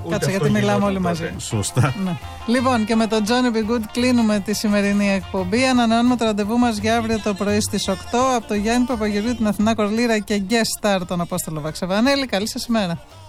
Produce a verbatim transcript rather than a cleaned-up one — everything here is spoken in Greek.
Κάτσε, γιατί μιλάμε όλοι μαζί. Σωστά. Ναι. Λοιπόν, και με τον Johnny B. Good κλείνουμε τη σημερινή εκπομπή. Ανανεώνουμε το ραντεβού μας για αύριο το πρωί στις οκτώ από το Γιάννη Παπαγεωργίου, την Αθηνά Κορλήρα και guest star τον Απόστολο Βαξεβανέλη. Καλή σας ημέρα.